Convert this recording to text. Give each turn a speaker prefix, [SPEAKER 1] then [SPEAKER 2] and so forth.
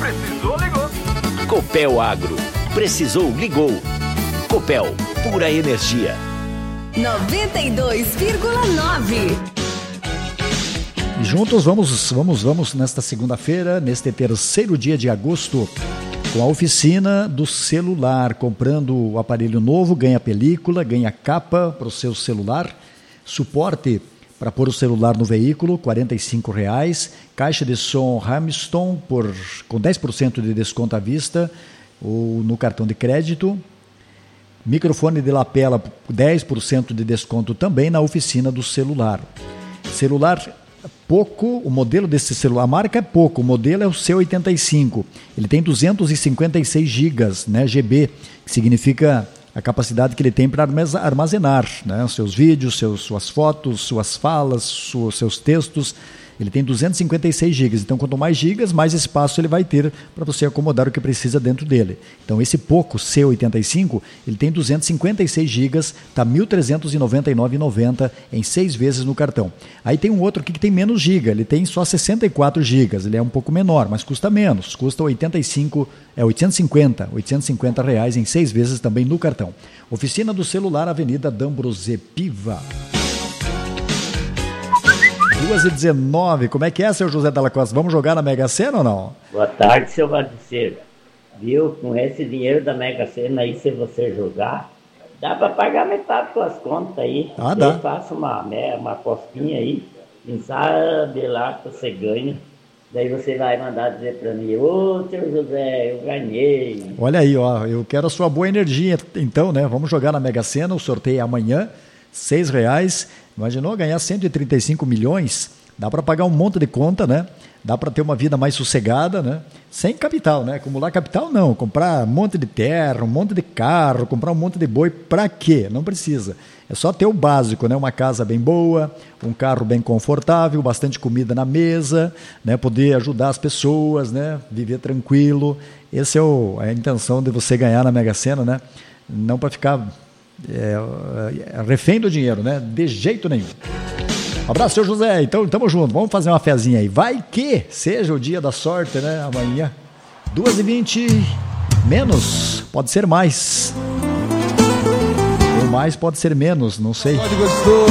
[SPEAKER 1] Precisou, ligou.
[SPEAKER 2] Copel Agro. Precisou, ligou. Copel, pura energia.
[SPEAKER 3] 92,9.
[SPEAKER 4] E juntos vamos nesta segunda-feira, neste terceiro dia de agosto, com a oficina do celular. Comprando o aparelho novo, ganha película, ganha capa para o seu celular, suporte para pôr o celular no veículo, R$ 45,00, caixa de som Hamilton com 10% de desconto à vista ou no cartão de crédito, microfone de lapela, 10% de desconto também na oficina do celular. Celular Poco, o modelo desse celular, a marca é Poco, o modelo é o C85, ele tem 256 GB, né, GB, que significa a capacidade que ele tem para armazenar, né, seus vídeos, suas fotos, suas falas, seus textos. Ele tem 256 GB, então quanto mais gigas, mais espaço ele vai ter para você acomodar o que precisa dentro dele. Então esse Poco C85, ele tem 256 GB, está R$ 1.399,90 em 6 vezes no cartão. Aí tem um outro aqui que tem menos giga, ele tem só 64 GB, ele é um pouco menor, mas custa menos, custa 850 reais em 6 vezes também no cartão. Oficina do Celular, Avenida D'Ambrosé Piva. 2h19, como é que é, seu José Dalla Costa? Vamos jogar na Mega Sena ou não?
[SPEAKER 5] Boa tarde, seu Vadiceiro. Viu, com esse dinheiro da Mega Sena aí, se você jogar, dá para pagar metade das suas contas aí.
[SPEAKER 4] Dá.
[SPEAKER 5] Eu faço uma costinha aí, quem sabe lá que você ganha. Daí você vai mandar dizer para mim, ô, seu José, eu ganhei.
[SPEAKER 4] Olha aí, ó, eu quero a sua boa energia, então, né? Vamos jogar na Mega Sena, o sorteio é amanhã, R$6. Imaginou ganhar 135 milhões? Dá para pagar um monte de conta, né? Dá para ter uma vida mais sossegada, né? Sem capital, né? Acumular capital não, comprar um monte de terra, um monte de carro, comprar um monte de boi, para quê? Não precisa. É só ter o básico, né? Uma casa bem boa, um carro bem confortável, bastante comida na mesa, né? Poder ajudar as pessoas, né? Viver tranquilo. Essa é a intenção de você ganhar na Mega Sena, né? Não para ficar refém do dinheiro, né? De jeito nenhum. Abraço, seu José. Então, tamo junto. Vamos fazer uma fezinha aí. Vai que seja o dia da sorte, né? Amanhã, 2h20, menos, pode ser mais. Ou mais pode ser menos, não sei.
[SPEAKER 6] Pode gostoso.